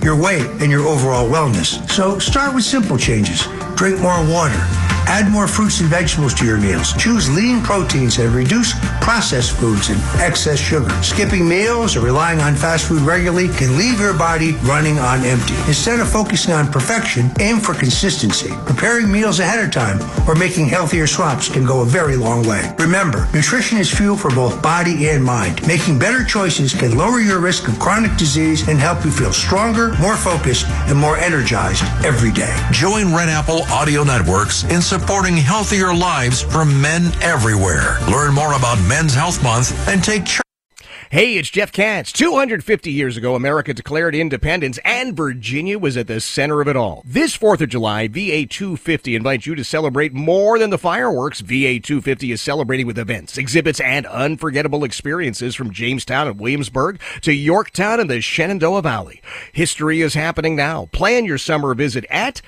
your weight, and your overall wellness. So start with simple changes. Drink more water. Add more fruits and vegetables to your meals. Choose lean proteins and reduce processed foods and excess sugar. Skipping meals or relying on fast food regularly can leave your body running on empty. Instead of focusing on perfection, aim for consistency. Preparing meals ahead of time or making healthier swaps can go a very long way. Remember, nutrition is fuel for both body and mind. Making better choices can lower your risk of chronic disease and help you feel stronger, more focused, and more energized every day. Join Red Apple Audio Networks in supporting healthier lives for men everywhere. Learn more about Men's Health Month and take charge. Hey, it's Jeff Katz. 250 years ago, America declared independence, and Virginia was at the center of it all. This 4th of July, VA 250 invites you to celebrate more than the fireworks. VA 250 is celebrating with events, exhibits, and unforgettable experiences from Jamestown and Williamsburg to Yorktown and the Shenandoah Valley. History is happening now. Plan your summer visit at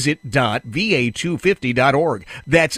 visit.va250.org. That's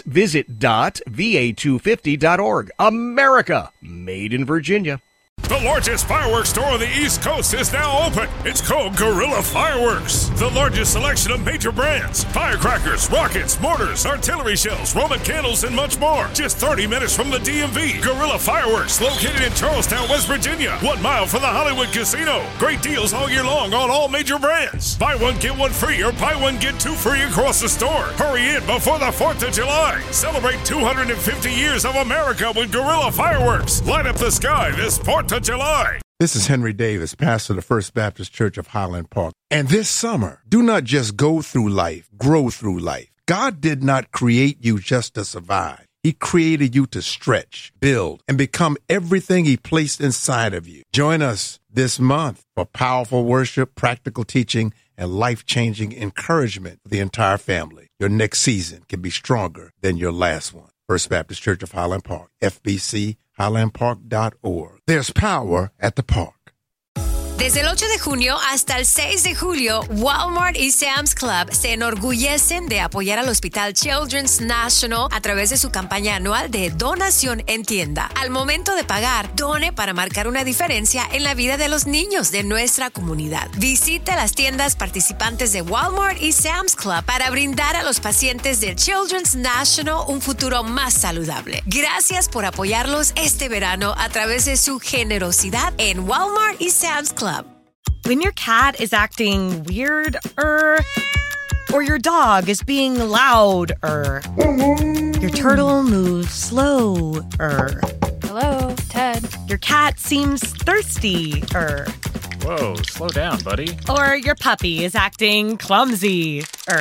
visit.va250.org. America, made in Virginia. The largest fireworks store on the East Coast is now open. It's called Guerrilla Fireworks. The largest selection of major brands, firecrackers, rockets, mortars, artillery shells, Roman candles, and much more. Just 30 minutes from the DMV. Guerrilla Fireworks, located in Charlestown, West Virginia. 1 mile from the Hollywood Casino. Great deals all year long on all major brands. Buy one, get one free, or buy one, get two free across the store. Hurry in before the 4th of July. Celebrate 250 years of America with Guerrilla Fireworks. Light up the sky this 4th of July. This is Henry Davis, pastor of the First Baptist Church of Highland Park. And this summer, do not just go through life, grow through life. God did not create you just to survive. He created you to stretch, build, and become everything He placed inside of you. Join us this month for powerful worship, practical teaching, and life-changing encouragement for the entire family. Your next season can be stronger than your last one. First Baptist Church of Highland Park, FBC, highlandpark.org. There's power at the park. Desde el 8 de junio hasta el 6 de julio, Walmart y Sam's Club se enorgullecen de apoyar al Hospital Children's National a través de su campaña anual de donación en tienda. Al momento de pagar, done para marcar una diferencia en la vida de los niños de nuestra comunidad. Visite las tiendas participantes de Walmart y Sam's Club para brindar a los pacientes del Children's National un futuro más saludable. Gracias por apoyarlos este verano a través de su generosidad en Walmart y Sam's Club. When your cat is acting weird, or your dog is being loud, your turtle moves slow, Hello, Ted. Your cat seems thirsty, Whoa, slow down, buddy. Or your puppy is acting clumsy,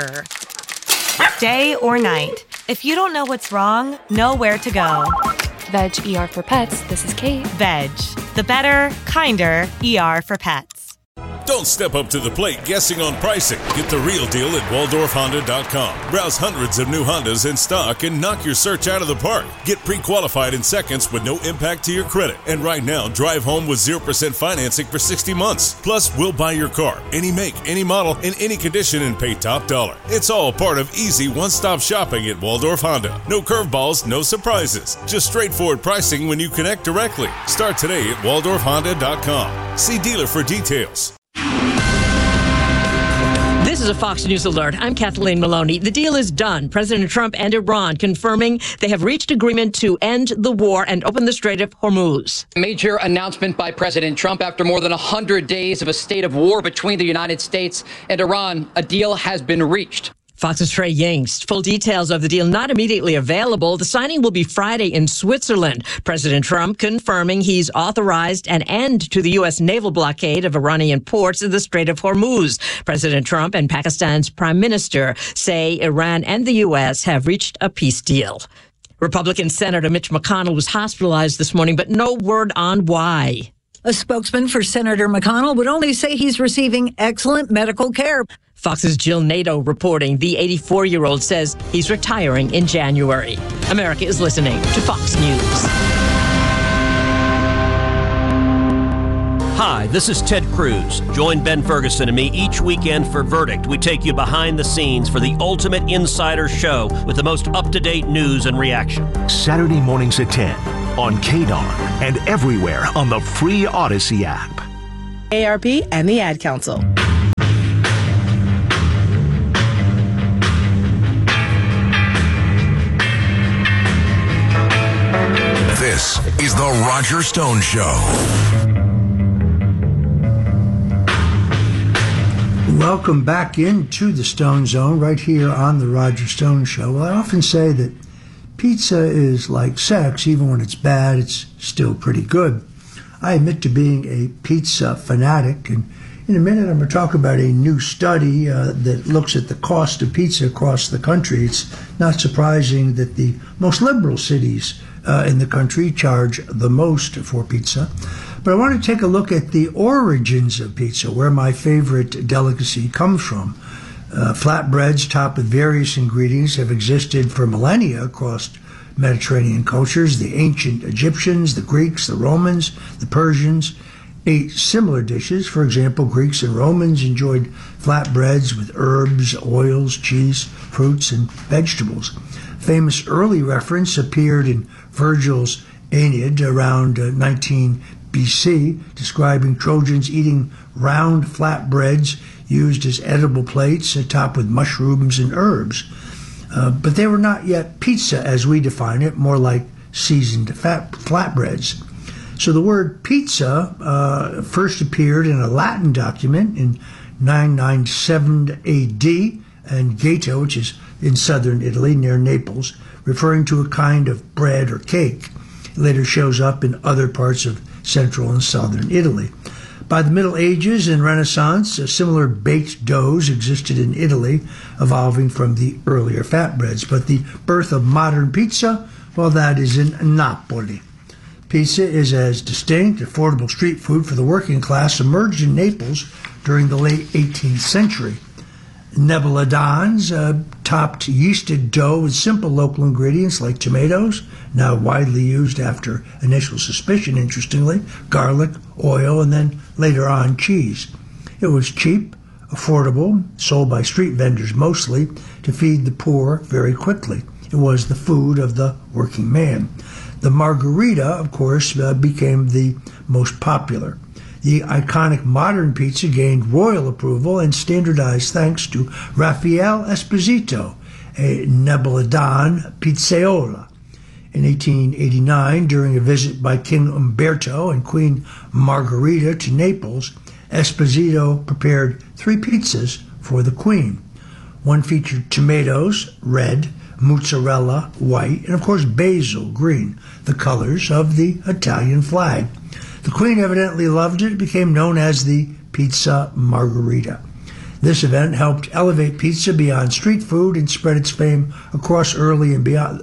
Day or night, if you don't know what's wrong, know where to go. Veg ER for Pets, this is Kate. Veg, the better, kinder ER for pets. Don't step up to the plate guessing on pricing. Get the real deal at WaldorfHonda.com. Browse hundreds of new Hondas in stock and knock your search out of the park. Get pre-qualified in seconds with no impact to your credit. And right now, drive home with 0% financing for 60 months. Plus, we'll buy your car, any make, any model, in any condition, and pay top dollar. It's all part of easy one-stop shopping at Waldorf Honda. No curveballs, no surprises. Just straightforward pricing when you connect directly. Start today at WaldorfHonda.com. See dealer for details. This is a Fox News alert. I'm Kathleen Maloney. The deal is done. President Trump and Iran confirming they have reached agreement to end the war and open the Strait of Hormuz. Major announcement by President Trump after more than 100 days of a state of war between the United States and Iran. A deal has been reached. Fox's Trey Yingst. Full details of the deal not immediately available. The signing will be Friday in Switzerland. President Trump confirming he's authorized an end to the U.S. naval blockade of Iranian ports in the Strait of Hormuz. President Trump and Pakistan's Prime Minister say Iran and the U.S. have reached a peace deal. Republican Senator Mitch McConnell was hospitalized this morning, but no word on why. A spokesman for Senator McConnell would only say he's receiving excellent medical care. Fox's Jill Nato reporting the 84-year-old says he's retiring in January. America is listening to Fox News. Hi, this is Ted Cruz. Join Ben Ferguson and me each weekend for Verdict. We take you behind the scenes for the ultimate insider show with the most up-to-date news and reaction. Saturday mornings at 10 on KDARN and everywhere on the free Odyssey app. ARP and the Ad Council. This is The Roger Stone Show. Welcome back into the Stone Zone right here on The Roger Stone Show. Well, I often say that pizza is like sex. Even when it's bad, it's still pretty good. I admit to being a pizza fanatic, and in a minute I'm going to talk about a new study that looks at the cost of pizza across the country. It's not surprising that the most liberal cities in the country charge the most for pizza. But I want to take a look at the origins of pizza, where my favorite delicacy comes from. Flatbreads topped with various ingredients have existed for millennia across Mediterranean cultures. The ancient Egyptians, the Greeks, the Romans, the Persians ate similar dishes. For example, Greeks and Romans enjoyed flatbreads with herbs, oils, cheese, fruits, and vegetables. Famous early reference appeared in Virgil's Aeneid around 19 BC, describing Trojans eating round flatbreads used as edible plates topped with mushrooms and herbs. But they were not yet pizza as we define it, more like seasoned flatbreads. So the word pizza first appeared in a Latin document in 997 AD, and Gaeta, which is in southern Italy near Naples, referring to a kind of bread or cake. It later shows up in other parts of central and southern Italy. By the Middle Ages and Renaissance, similar baked doughs existed in Italy, evolving from the earlier flatbreads. But the birth of modern pizza, well, that is in Napoli. Pizza is as distinct, affordable street food for the working class emerged in Naples during the late 18th century. Neapolitans topped yeasted dough with simple local ingredients like tomatoes, now widely used after initial suspicion, interestingly, garlic, oil, and then later on cheese. It was cheap, affordable, sold by street vendors mostly, to feed the poor very quickly. It was the food of the working man. The margherita, of course, became the most popular. The iconic modern pizza gained royal approval and standardized thanks to Raffaele Esposito, a Neapolitan pizzaiolo. In 1889, during a visit by King Umberto and Queen Margherita to Naples, Esposito prepared 3 pizzas for the Queen. One featured tomatoes, red, mozzarella, white, and of course basil, green, the colors of the Italian flag. The Queen evidently loved it. It became known as the Pizza Margherita. This event helped elevate pizza beyond street food and spread its fame across Italy and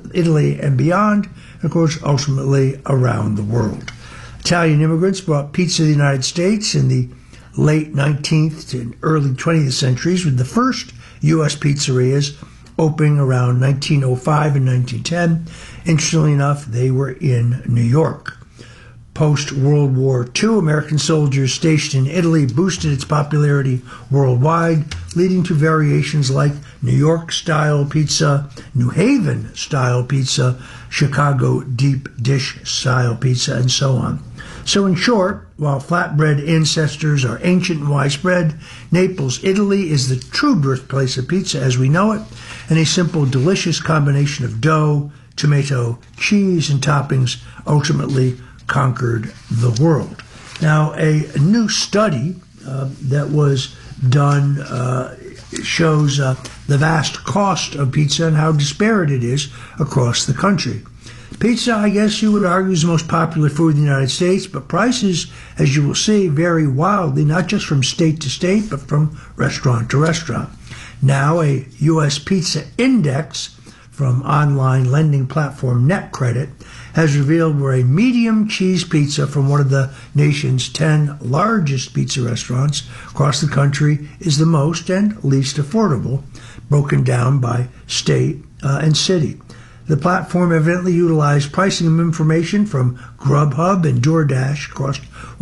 beyond, and of course, ultimately around the world. Italian immigrants brought pizza to the United States in the late 19th and early 20th centuries, with the first U.S. pizzerias opening around 1905 and 1910. Interestingly enough, they were in New York. Post-World War II, American soldiers stationed in Italy boosted its popularity worldwide, leading to variations like New York-style pizza, New Haven-style pizza, Chicago deep dish-style pizza, and so on. So in short, while flatbread ancestors are ancient and widespread, Naples, Italy is the true birthplace of pizza as we know it, and a simple, delicious combination of dough, tomato, cheese, and toppings ultimately conquered the world. Now, a new study that was done shows the vast cost of pizza and how disparate it is across the country. Pizza, I guess you would argue, is the most popular food in the United States, but prices, as you will see, vary wildly, not just from state to state, but from restaurant to restaurant. Now, a U.S. Pizza Index from online lending platform NetCredit has revealed where a medium cheese pizza from one of the nation's 10 largest pizza restaurants across the country is the most and least affordable, broken down by state and city. The platform evidently utilized pricing information from Grubhub and DoorDash across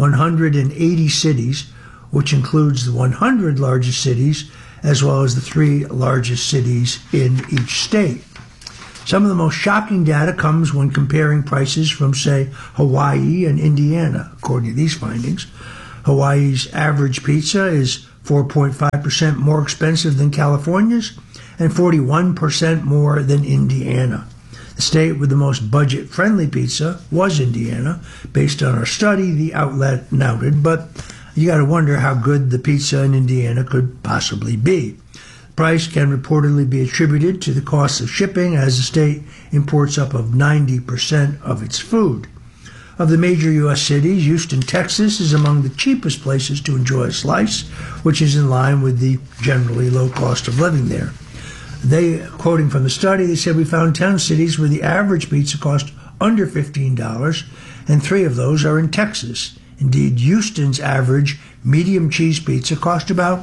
180 cities, which includes the 100 largest cities as well as the 3 largest cities in each state. Some of the most shocking data comes when comparing prices from, say, Hawaii and Indiana. According to these findings, Hawaii's average pizza is 4.5% more expensive than California's and 41% more than Indiana. The state with the most budget-friendly pizza was Indiana. Based on our study, the outlet noted, but you got to wonder how good the pizza in Indiana could possibly be. The price can reportedly be attributed to the cost of shipping, as the state imports up of 90% of its food. Of the major U.S. cities, Houston, Texas is among the cheapest places to enjoy a slice, which is in line with the generally low cost of living there. Quoting from the study, they said, we found 10 cities where the average pizza cost under $15, and 3 of those are in Texas. Indeed, Houston's average medium cheese pizza cost about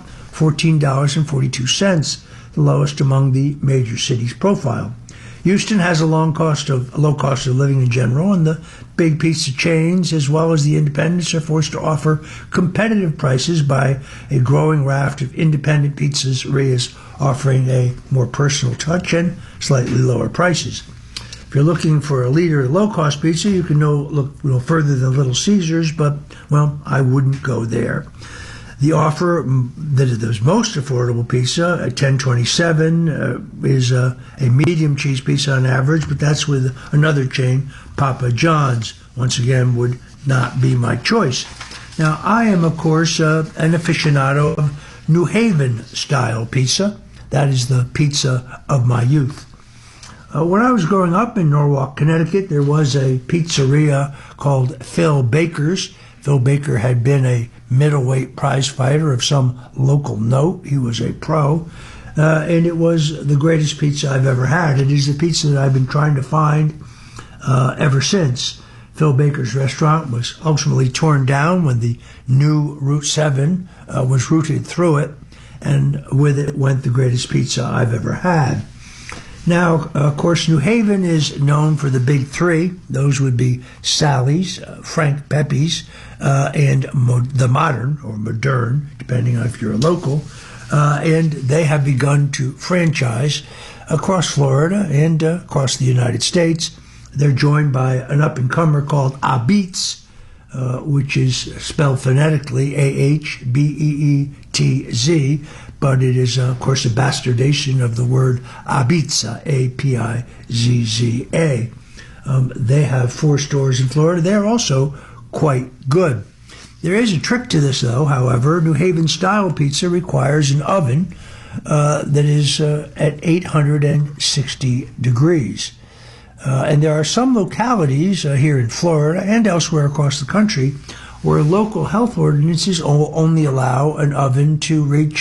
$14.42, the lowest among the major cities profile. Houston has a low cost of living in general, and the big pizza chains, as well as the independents, are forced to offer competitive prices by a growing raft of independent pizzerias offering a more personal touch and slightly lower prices. If you're looking for a leader of low-cost pizza, you can look no further than Little Caesars, but, well, I wouldn't go there. The offer that is most affordable pizza at $10.27 is a medium cheese pizza on average, but that's with another chain, Papa John's. Once again, would not be my choice. Now, I am, of course, an aficionado of New Haven-style pizza. That is the pizza of my youth. When I was growing up in Norwalk, Connecticut, there was a pizzeria called Phil Baker's. Phil Baker had been a middleweight prize fighter of some local note. He was a pro, and it was the greatest pizza I've ever had. It is the pizza that I've been trying to find ever since. Phil Baker's restaurant was ultimately torn down when the new Route 7 was routed through it, and with it went the greatest pizza I've ever had. Now, of course, New Haven is known for the big 3. Those would be Sally's, Frank Pepe's, and the Modern, or Modern, depending on if you're a local. And they have begun to franchise across Florida and across the United States. They're joined by an up-and-comer called Abetz, which is spelled phonetically A-H-B-E-E-T-Z, but it is, of course, a bastardization of the word Abizza, A-P-I-Z-Z-A. They have 4 stores in Florida. They're also quite good. There is a trick to this, though. However, New Haven-style pizza requires an oven that is at 860 degrees. And there are some localities here in Florida and elsewhere across the country where local health ordinances only allow an oven to reach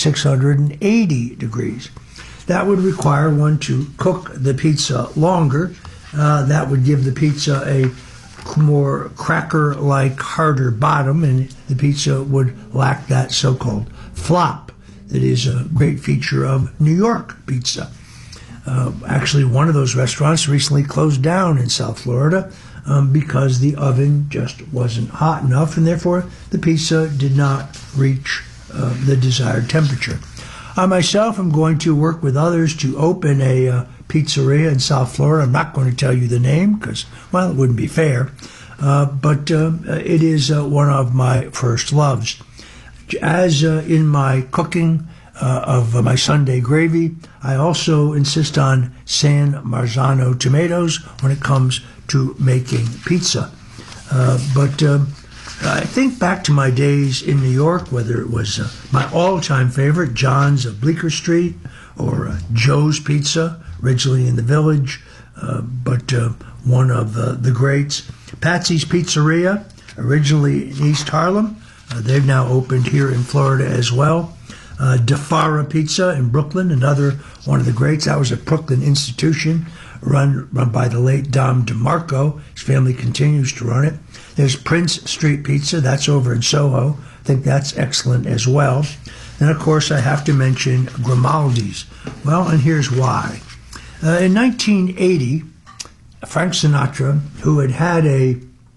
680 degrees. That would require one to cook the pizza longer. That would give the pizza a more cracker-like, harder bottom, and the pizza would lack that so-called flop that is a great feature of New York pizza. Actually, one of those restaurants recently closed down in South Florida because the oven just wasn't hot enough, and therefore the pizza did not reach the desired temperature. I myself am going to work with others to open a pizzeria in South Florida. I'm not going to tell you the name because, well, it wouldn't be fair, but it is one of my first loves. As in my cooking of my Sunday gravy, I also insist on San Marzano tomatoes when it comes to making pizza. But I think back to my days in New York, whether it was my all-time favorite, John's of Bleecker Street, or Joe's Pizza, originally in the Village, but one of the greats. Patsy's Pizzeria, originally in East Harlem. They've now opened here in Florida as well. DeFara Pizza in Brooklyn, another one of the greats. That was a Brooklyn institution run by the late Dom DeMarco. His family continues to run it. There's Prince Street Pizza. That's over in Soho. I think that's excellent as well. And, of course, I have to mention Grimaldi's. Well, and here's why. In 1980, Frank Sinatra, who had a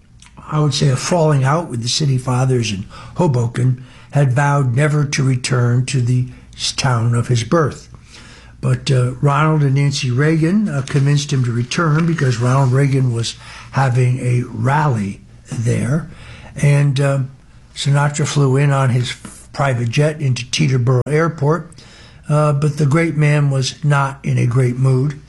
falling out with the city fathers in Hoboken, had vowed never to return to the town of his birth. But Ronald and Nancy Reagan convinced him to return because Ronald Reagan was having a rally there. And Sinatra flew in on his private jet into Teterboro Airport. But the great man was not in a great mood.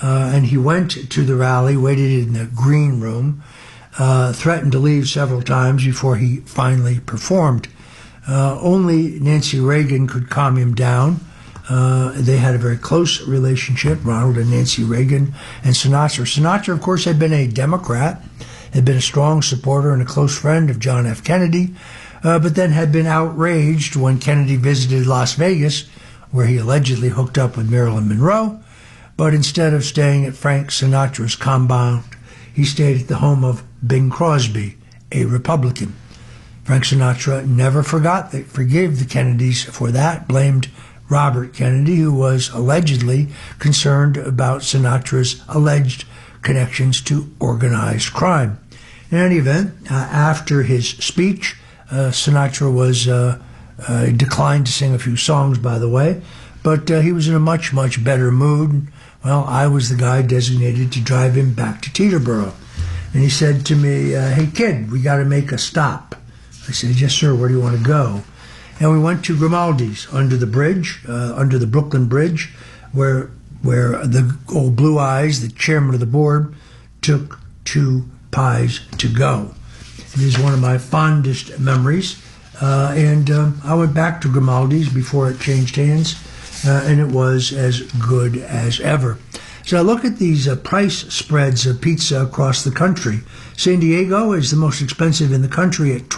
and he went to the rally, waited in the green room, threatened to leave several times before he finally performed. Only Nancy Reagan could calm him down. They had a very close relationship, Ronald and Nancy Reagan and Sinatra. Sinatra, of course, had been a Democrat, had been a strong supporter and a close friend of John F. Kennedy, but then had been outraged when Kennedy visited Las Vegas, where he allegedly hooked up with Marilyn Monroe. But instead of staying at Frank Sinatra's compound, he stayed at the home of Bing Crosby, a Republican. Frank Sinatra never forgave the Kennedys for that, blamed Robert Kennedy, who was allegedly concerned about Sinatra's alleged connections to organized crime. In any event, after his speech, Sinatra was declined to sing a few songs, by the way, but he was in a much, much better mood. Well, I was the guy designated to drive him back to Teterboro. And he said to me, hey, kid, we got to make a stop. I said, yes, sir, where do you want to go? And we went to Grimaldi's under the bridge, under the Brooklyn Bridge, where the old Blue Eyes, the chairman of the board, took 2 pies to go. It is one of my fondest memories. And I went back to Grimaldi's before it changed hands, and it was as good as ever. So I look at these price spreads of pizza across the country. San Diego is the most expensive in the country at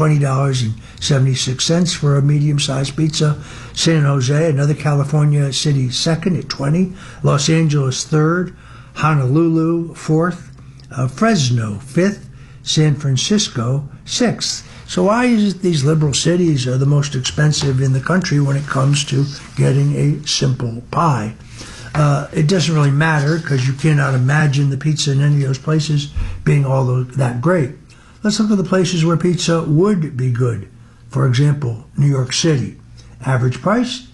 $20.76 for a medium-sized pizza. San Jose, another California city, second at $20. Los Angeles, third. Honolulu, fourth. Fresno, fifth. San Francisco, sixth. So why is it these liberal cities are the most expensive in the country when it comes to getting a simple pie? It doesn't really matter because you cannot imagine the pizza in any of those places being all that great. Let's look at the places where pizza would be good. For example, New York City. Average price,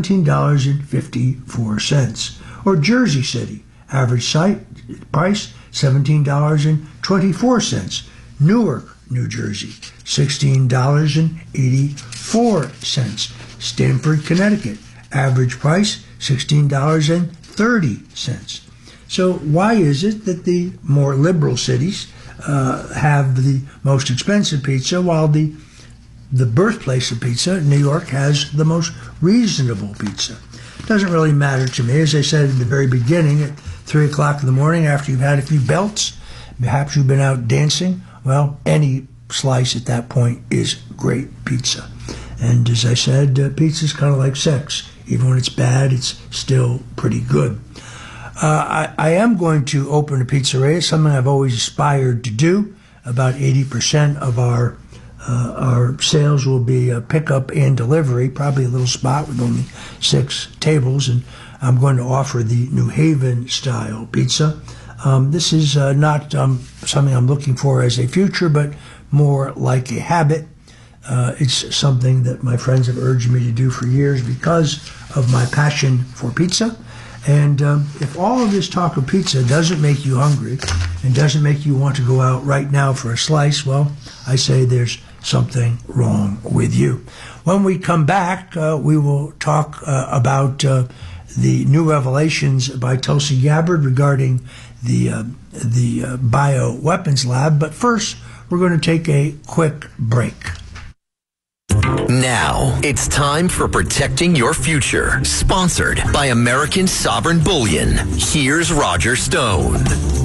$17.54. Or Jersey City. Average price, $17.24. Newark, New Jersey, $16.84. Stamford, Connecticut. Average price, $16.30. So why is it that the more liberal cities have the most expensive pizza while the birthplace of pizza, New York, has the most reasonable pizza? It doesn't really matter to me. As I said in the very beginning, at 3 o'clock in the morning after you've had a few belts, perhaps you've been out dancing, well, any slice at that point is great pizza. And as I said, pizza is kind of like sex. Even when it's bad, it's still pretty good. I am going to open a pizzeria, something I've always aspired to do. About 80% of our sales will be pickup and delivery, probably a little spot with only 6 tables, and I'm going to offer the New Haven style pizza. This is not something I'm looking for as a future, but more like a habit. It's something that my friends have urged me to do for years because of my passion for pizza. And if all of this talk of pizza doesn't make you hungry and doesn't make you want to go out right now for a slice, well, I say there's something wrong with you. When we come back, we will talk about the new revelations by Tulsi Gabbard regarding the bioweapons lab. But first, we're going to take a quick break. Now, it's time for Protecting Your Future, sponsored by American Sovereign Bullion. Here's Roger Stone.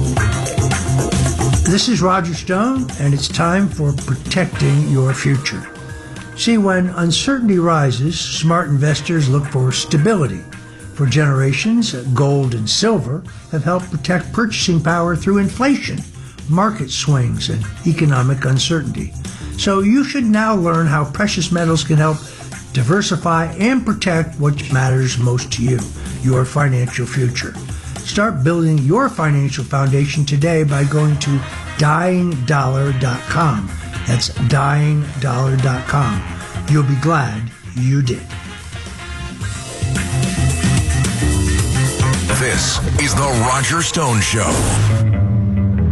This is Roger Stone, and it's time for Protecting Your Future. See, when uncertainty rises, smart investors look for stability. For generations, gold and silver have helped protect purchasing power through inflation, market swings, and economic uncertainty. So you should now learn how precious metals can help diversify and protect what matters most to you, your financial future. Start building your financial foundation today by going to dyingdollar.com. That's dyingdollar.com. You'll be glad you did. This is The Roger Stone Show.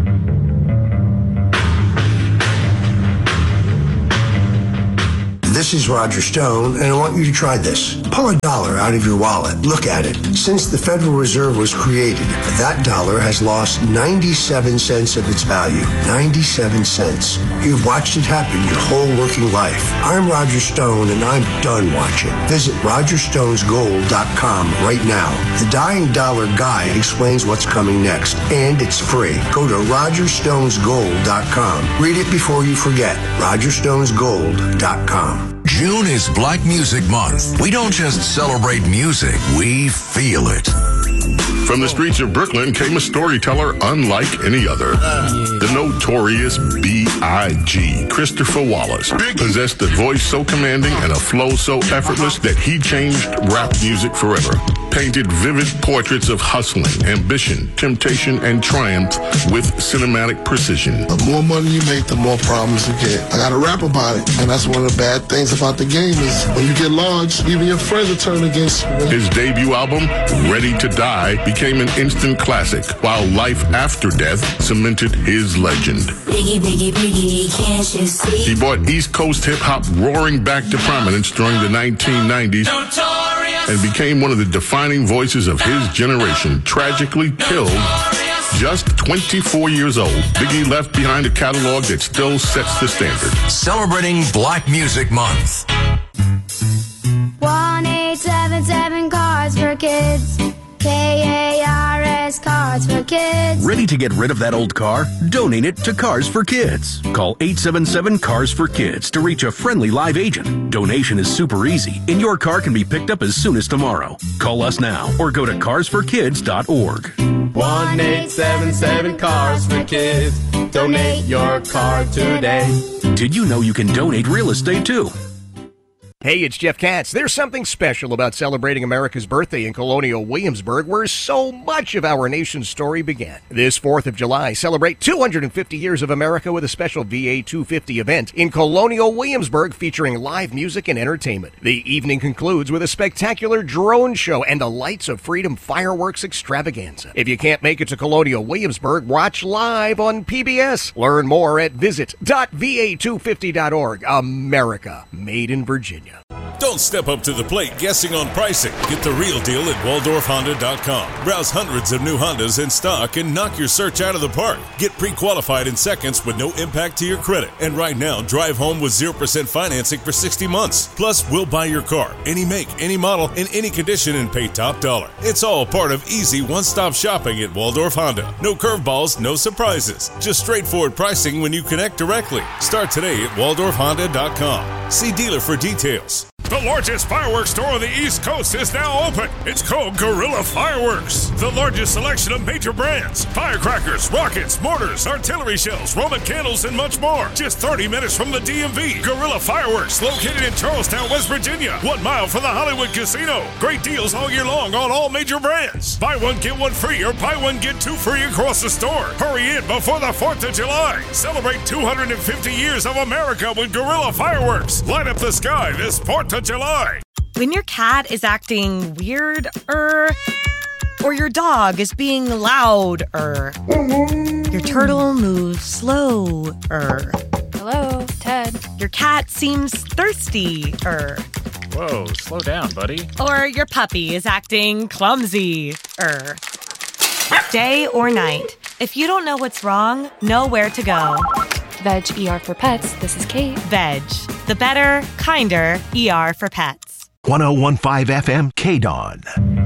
This This is Roger Stone, and I want you to try this. Pull $1 out of your wallet. Look at it. Since the Federal Reserve was created, that dollar has lost 97 cents of its value. 97 cents. You've watched it happen your whole working life. I'm Roger Stone, and I'm done watching. Visit RogerStonesGold.com right now. The Dying Dollar Guide explains what's coming next, and it's free. Go to RogerStonesGold.com. Read it before you forget. RogerStonesGold.com. June is Black Music Month. We don't just celebrate music, we feel it. From the streets of Brooklyn came a storyteller unlike any other. The notorious B.I.G. Christopher Wallace possessed a voice so commanding and a flow so effortless that he changed rap music forever. Painted vivid portraits of hustling, ambition, temptation, and triumph with cinematic precision. The more money you make, the more problems you get. I gotta rap about it, and that's one of the bad things about the game is when you get large, even your friends will turn against you. His debut album, Ready to Die, became an instant classic, while Life After Death cemented his legend. Biggie, biggie, biggie, can't you see? He brought East Coast hip-hop roaring back to prominence during the 1990s and became one of the defining voices of his generation. Tragically killed just 24 years old, Biggie left behind a catalog that still sets the standard. Celebrating Black Music Month. 1877 Cards for Kids. KARS Cards for Kids. Ready to get rid of that old car? Donate it to Cars for Kids. Call 877 Cars for Kids to reach a friendly live agent. Donation is super easy, and your car can be picked up as soon as tomorrow. Call us now or go to carsforkids.org. 1877 Cars for Kids. Donate your car today. Did you know you can donate real estate too? Hey, it's Jeff Katz. There's something special about celebrating America's birthday in Colonial Williamsburg, where so much of our nation's story began. This 4th of July, celebrate 250 years of America with a special VA 250 event in Colonial Williamsburg featuring live music and entertainment. The evening concludes with a spectacular drone show and the Lights of Freedom fireworks extravaganza. If you can't make it to Colonial Williamsburg, watch live on PBS. Learn more at visit.va250.org. America, made in Virginia. Don't step up to the plate guessing on pricing. Get the real deal at WaldorfHonda.com. Browse hundreds of new Hondas in stock and knock your search out of the park. Get pre-qualified in seconds with no impact to your credit. And right now, drive home with 0% financing for 60 months. Plus, we'll buy your car, any make, any model, in any condition, and pay top dollar. It's all part of easy one-stop shopping at Waldorf Honda. No curveballs, no surprises. Just straightforward pricing when you connect directly. Start today at WaldorfHonda.com. See dealer for details. The largest fireworks store on the East Coast is now open. It's called Guerrilla Fireworks. The largest selection of major brands. Firecrackers, rockets, mortars, artillery shells, Roman candles, and much more. Just 30 minutes from the DMV. Guerrilla Fireworks, located in Charlestown, West Virginia. 1 mile from the Hollywood Casino. Great deals all year long on all major brands. Buy one, get one free, or buy one, get two free across the store. Hurry in before the 4th of July. Celebrate 250 years of America with Guerrilla Fireworks. Light up the sky this 4th of July. When your cat is acting weird, or your dog is being loud, your turtle moves slow, Hello, Ted. Your cat seems thirsty, Whoa, slow down, buddy. Or your puppy is acting clumsy, Day or night, if you don't know what's wrong, know where to go. Veg ER for Pets, this is Kate. Veg, the better, kinder ER for pets. 1015 FM KDON.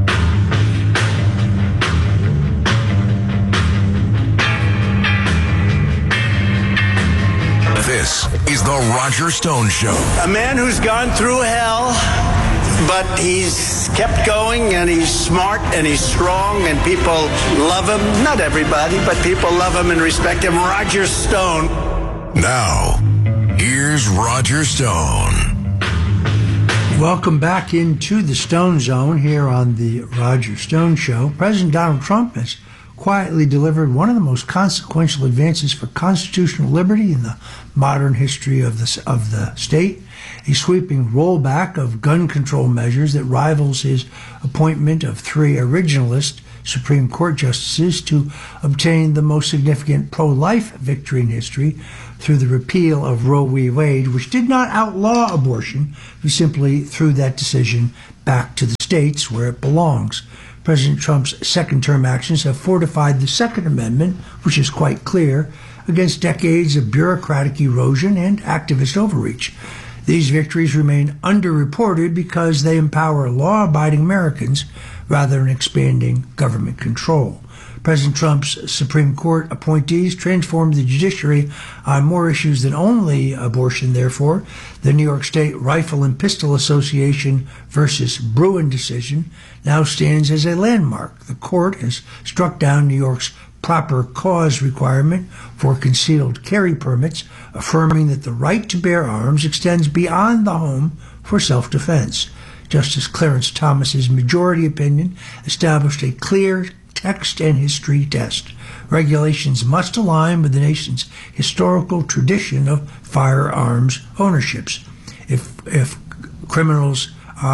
This is the Roger Stone Show. A man who's gone through hell, but he's kept going, and he's smart, and he's strong, and people love him. Not everybody, but people love him and respect him. Roger Stone. Now, here's Roger Stone. Welcome back into the Stone Zone here on the Roger Stone Show. President Donald Trump has quietly delivered one of the most consequential advances for constitutional liberty in the modern history of the state. A sweeping rollback of gun control measures that rivals his appointment of 3 originalist Supreme Court justices to obtain the most significant pro-life victory in history through the repeal of Roe v. Wade, which did not outlaw abortion, but simply threw that decision back to the states where it belongs. President Trump's second-term actions have fortified the Second Amendment, which is quite clear, against decades of bureaucratic erosion and activist overreach. These victories remain underreported because they empower law-abiding Americans rather than expanding government control. President Trump's Supreme Court appointees transformed the judiciary on more issues than only abortion, therefore. The New York State Rifle and Pistol Association versus Bruen decision now stands as a landmark. The court has struck down New York's proper cause requirement for concealed carry permits, affirming that the right to bear arms extends beyond the home for self-defense. Justice Clarence Thomas's majority opinion established a clear text and history test. Regulations must align with the nation's historical tradition of firearms ownerships. If criminals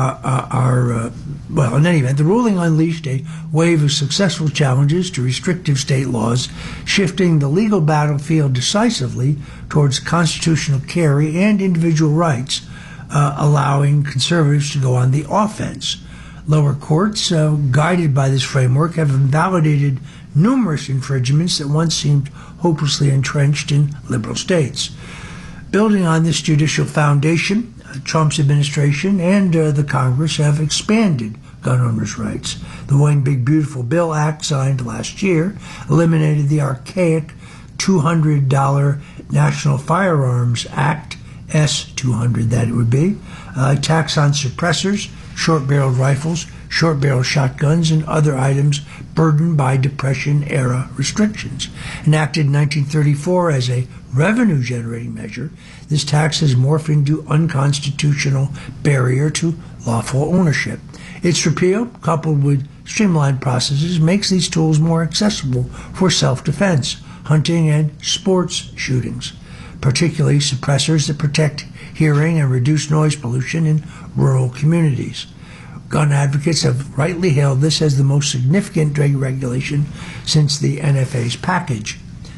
well, in any event, the ruling unleashed a wave of successful challenges to restrictive state laws, shifting the legal battlefield decisively towards constitutional carry and individual rights, allowing conservatives to go on the offense. Lower courts, guided by this framework, have invalidated numerous infringements that once seemed hopelessly entrenched in liberal states. Building on this judicial foundation, Trump's administration and the Congress have expanded gun owners' rights. The One Big Beautiful Bill Act, signed last year, eliminated the archaic $200 National Firearms Act, S-200 that it would be, tax on suppressors, short-barreled rifles, short-barrel shotguns, and other items burdened by Depression-era restrictions. Enacted in 1934 as a revenue-generating measure, this tax has morphed into unconstitutional barrier to lawful ownership. Its repeal, coupled with streamlined processes, makes these tools more accessible for self-defense, hunting, and sports shootings, particularly suppressors that protect hearing and reduce noise pollution in rural communities. Gun advocates have rightly hailed this as the most significant drug regulation since the NFA's package.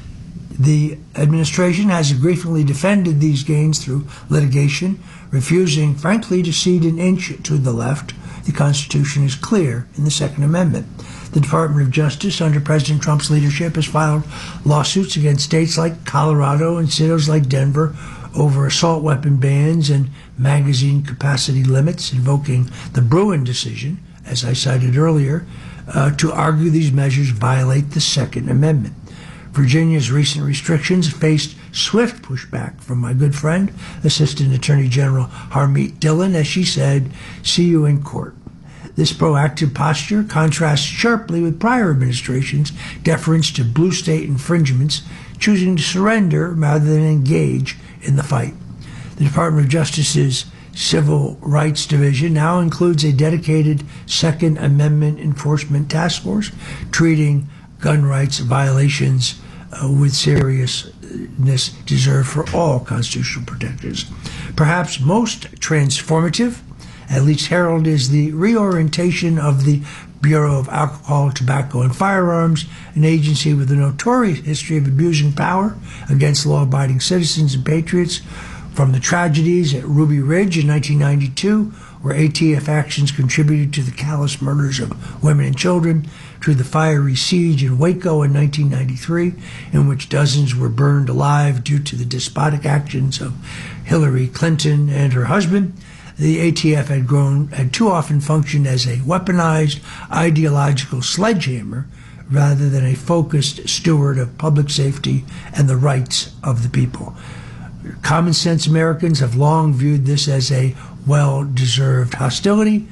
The administration has aggressively defended these gains through litigation, refusing, frankly, to cede an inch to the left. The Constitution is clear in the Second Amendment. The Department of Justice, under President Trump's leadership, has filed lawsuits against states like Colorado and cities like Denver over assault weapon bans and magazine capacity limits, invoking the Bruen decision, as I cited earlier, to argue these measures violate the Second Amendment. Virginia's recent restrictions faced swift pushback from my good friend, Assistant Attorney General Harmeet Dillon, as she said, "See you in court." This proactive posture contrasts sharply with prior administrations' deference to blue state infringements, choosing to surrender rather than engage in the fight. The Department of Justice's Civil Rights Division now includes a dedicated Second Amendment enforcement task force, treating gun rights violations with seriousness deserved for all constitutional protectors. Perhaps most transformative, at least heralded, is the reorientation of the Bureau of Alcohol, Tobacco, and Firearms, an agency with a notorious history of abusing power against law-abiding citizens and patriots, from the tragedies at Ruby Ridge in 1992, where ATF actions contributed to the callous murders of women and children, to the fiery siege in Waco in 1993, in which dozens were burned alive due to the despotic actions of Hillary Clinton and her husband. The ATF had too often functioned as a weaponized ideological sledgehammer rather than a focused steward of public safety and the rights of the people. Common sense Americans have long viewed this as a well-deserved hostility,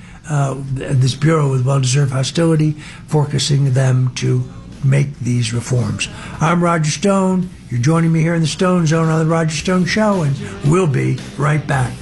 this Bureau with well-deserved hostility, forcing them to make these reforms. I'm Roger Stone. You're joining me here in the Stone Zone on The Roger Stone Show, and we'll be right back.